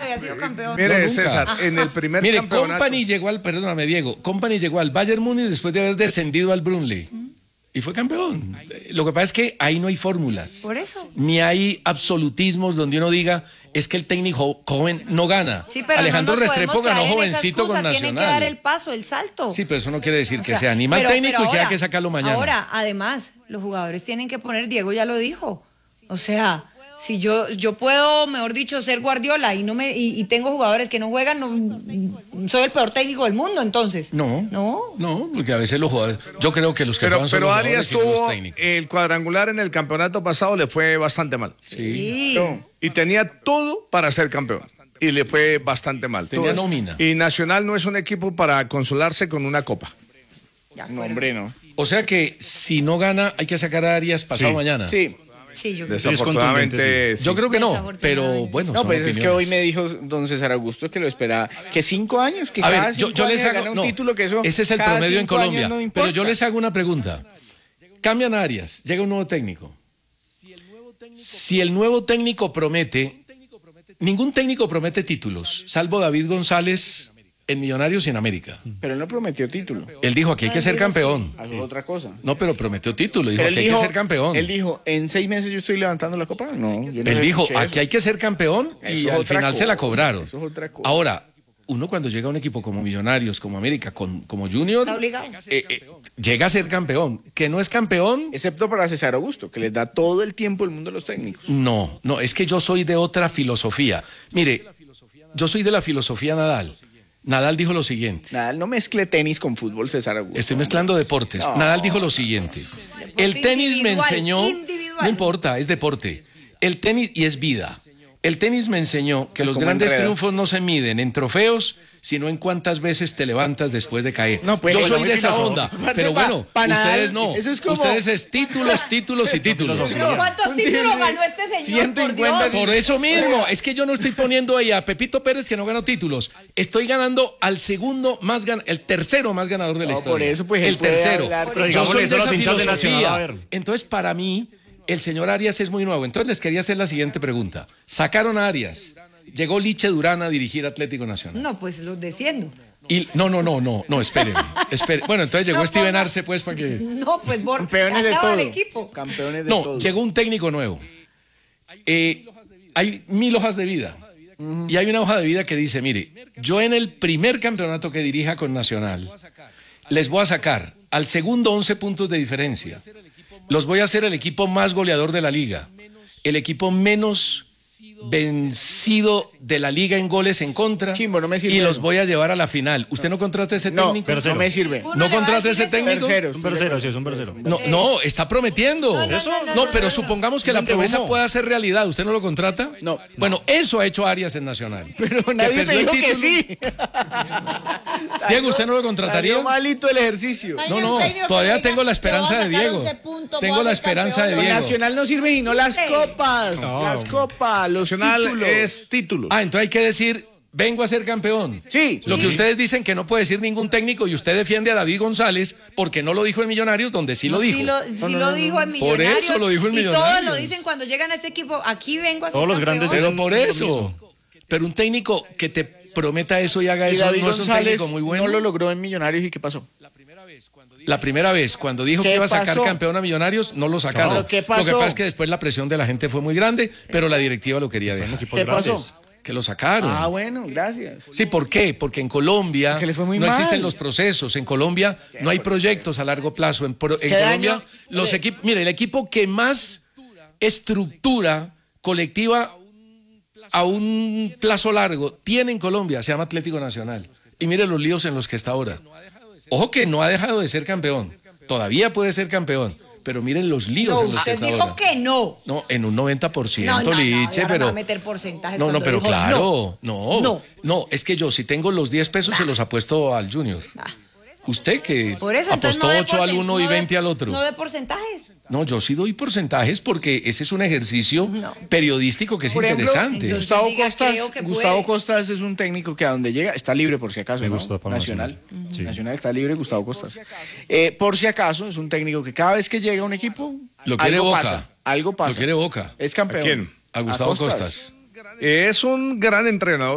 había sido campeón. Mire, No, César, nunca. en el primer Mire, campeonato... perdóname, Diego, Company llegó al Bayern Múnich después de haber descendido al Brunley. Y fue campeón. Lo que pasa es que ahí no hay fórmulas. Por eso. Ni hay absolutismos donde uno diga, es que el técnico joven no gana. Sí, pero Alejandro no nos Restrepo podemos ganó caer en esa jovencito con excusa, Nacional. Tiene que dar el paso, el salto. Sí, pero eso no quiere decir O que sea, sea ni mal pero técnico y que ahora, haya que sacarlo mañana. Ahora, además, los jugadores tienen que poner, Diego ya lo dijo. O sea, si yo puedo, mejor dicho, ser Guardiola y tengo jugadores que no juegan, soy el peor técnico del mundo, entonces. No, porque a veces los jugadores, yo creo que los que juegan son Pero los Arias jugadores y los tuvo técnicos. el cuadrangular en el campeonato pasado, le fue bastante mal. Sí. Y tenía todo para ser campeón. Y le fue bastante mal. Tenía nómina. Y Nacional no es un equipo para consolarse con una copa. No, hombre, no. O sea que si no gana, hay que sacar a Arias pasado mañana. Sí. Sí, yo creo que Desafortunadamente, sí. Yo creo que no, pero bueno. No, son pues es que opiniones. hoy me dijo don César Augusto que lo esperaba. Que 5 años, que A cada ver, 5 yo les años hago. gana un No, título, que eso. ese es el cada promedio en 5 años Colombia. no Pero importa. yo les hago una pregunta. Cambian a Arias, llega un nuevo técnico. Si el nuevo técnico promete, ningún técnico promete títulos, salvo David González en Millonarios y en América. Pero él no prometió título. Él dijo aquí hay que ser campeón. Algo otra cosa. No, pero prometió título, dijo Pero aquí hay que ser campeón. Él dijo, ¿en 6 meses yo estoy levantando la copa? No, yo no Él dijo, escuché aquí eso. hay que ser campeón Eso y es al otra final se la cosa, cobraron. eso es otra cosa. Ahora, uno cuando llega a un equipo como Millonarios, como América, como Junior, Está obligado. llega a ser campeón. Que no es campeón, Excepto para César Augusto, que les da todo el tiempo el mundo a los técnicos. no, es que yo soy de otra filosofía. Mire, yo soy de la filosofía Nadal. Nadal dijo lo siguiente. Nadal, no mezcle tenis con fútbol, César Augusto. Estoy mezclando deportes. No. Nadal dijo lo siguiente. El tenis me individual, enseñó, individual. no importa, es deporte. El tenis y es vida. El tenis me enseñó que los Como grandes enreda. triunfos no se miden en trofeos, sino en cuántas veces te levantas después de caer. No, pues, yo oiga, soy muy de esa filósofo. onda, Aparte, pero bueno, Nadal, ustedes no. eso es como- Ustedes es títulos, títulos y títulos. Pero ¿cuántos títulos ganó este señor? Por 150. Dios. Por eso mismo, es que yo no estoy poniendo ahí a Pepito Pérez que no ganó títulos. Estoy ganando al segundo más el tercero más ganador de la No, historia. por eso, pues, él el puede tercero. hablar, pero Yo digámosle soy de eso a los esa hinchas de Nacional, a filosofía. ver. Entonces, para mí, el señor Arias es muy nuevo. Entonces, les quería hacer la siguiente pregunta. Sacaron a Arias. Llegó Liche Durán a dirigir Atlético Nacional. No, pues los desciendo. Y no, espéreme. Bueno, entonces llegó No, Steven no. Arce, pues, para que... No, pues Campeones de acaba todo. el equipo. Campeones de No, todo. llegó un técnico nuevo. Hay 1000 hojas de vida. Y hay una hoja de vida que dice, mire, yo en el primer campeonato que dirija con Nacional, les voy a sacar al segundo 11 puntos de diferencia. Los voy a hacer el equipo más goleador de la liga. El equipo menos vencido de la liga en goles en contra. Chimbo, no me sirve y los eso. voy a llevar a la final. ¿Usted no contrata ese No, técnico? no me sirve. Uno ¿No le va a contrata decir ese eso. técnico? Terceros. Un versero, sí, es un versero. No, está prometiendo. No, Pero supongamos que la Vende promesa humo. pueda ser realidad. ¿Usted no lo contrata? No. Bueno, eso ha hecho Arias en Nacional. Pero nadie te perdió el dijo que título. sí. Diego, ¿usted no lo contrataría? Salió malito el ejercicio. No, todavía tengo la esperanza de Diego. Tengo la esperanza de Con Diego. Nacional no sirve y no las copas. Las copas, los Nacional títulos. es títulos. Ah, entonces hay que decir, vengo a ser campeón. Sí. Lo que ustedes dicen que no puede decir ningún técnico y usted defiende a David González porque no lo dijo en Millonarios, donde sí lo dijo. Sí lo dijo en Por Millonarios. eso lo dijo en Y todos Millonarios. lo dicen cuando llegan a este equipo. Aquí vengo a ser Todos los campeón. grandes Pero dicen por lo eso. mismo. Pero un técnico que te prometa eso y haga Y eso David no es un González técnico muy bueno. no lo logró en Millonarios. ¿Y qué pasó? La primera vez, cuando dijo ¿Qué que iba a sacar pasó? campeón a Millonarios, no lo sacaron. No, ¿qué Lo que pasó? pasa es que después la presión de la gente fue muy grande, pero la directiva lo quería dejar. Equipos ¿Qué grandes. pasó? Que lo sacaron. Ah, bueno, gracias. Sí, ¿por qué? Porque en Colombia Porque le fue muy no mal. existen los procesos. En Colombia no hay proyectos a largo plazo. En Colombia, daño? los equipos. Mire, el equipo que más estructura colectiva a un plazo largo tiene en Colombia se llama Atlético Nacional. Y mire los líos en los que está ahora. Ojo que no ha dejado de ser campeón. Todavía puede ser campeón. Pero miren los líos No, en los que usted está dijo ahora. que no. No, en un 90%, No, Liche, ahora pero... va a meter porcentajes No, cuando pero dijo claro, No. no, es que yo si tengo los 10 pesos se los apuesto al Junior. Usted que Por eso, entonces, apostó no dé 8 al uno y no dé- 20 al otro. No de porcentajes. No, yo sí doy porcentajes porque ese es un ejercicio No. periodístico que es Por ejemplo, interesante. entonces- Gustavo diga, Costas, creo que Gustavo puede. Costas es un técnico que a donde llega está libre por si acaso. Me ¿no? gustó para Nacional. Sí. Nacional está libre, Gustavo Costas. Por si acaso es un técnico que cada vez que llega a un equipo Lo quiere algo Boca. pasa. Algo pasa. Lo quiere Boca. Es campeón. ¿A quién? A Gustavo Costas. Es un gran entrenador.